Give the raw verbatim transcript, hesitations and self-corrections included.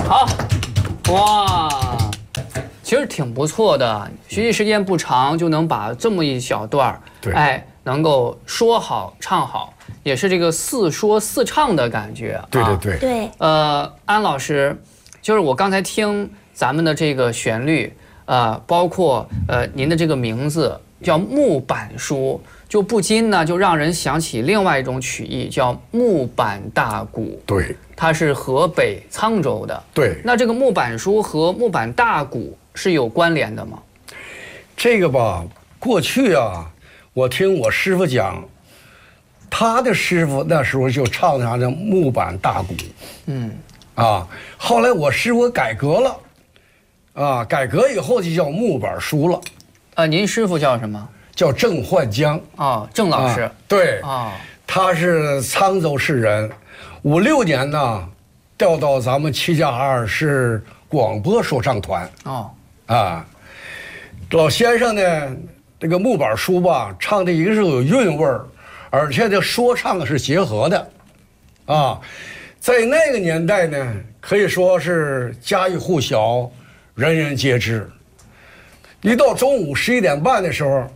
好，哇，其实挺不错的，学习时间不长就能把这么一小段儿，哎，能够说好唱好，也是这个似说似唱的感觉。 对对对。 对。 呃，安老师，就是我刚才听咱们的这个旋律，呃，包括呃您的这个名字叫木板书。就不禁呢，就让人想起另外一种曲艺，叫木板大鼓。 对， 它是河北沧州的。 对， 那这个木板书和木板大鼓是有关联的吗？ 这个吧，过去啊，我听我师傅讲，他的师傅那时候就唱上这木板大鼓。 嗯， 啊，后来我师傅改革了，啊，改革以后就叫木板书了。 呃，您师傅叫什么？ 叫郑焕江哦，郑老师， 啊、对， 哦， 他是沧州市人，五六年呢，调到咱们七加二市广播说唱团。 哦， 啊，老先生呢，这个木板书吧，唱的一个是有韵味儿，而且这说唱是结合的，啊，在那个年代呢，可以说是家喻户晓，人人皆知。一到中午十一点半的时候。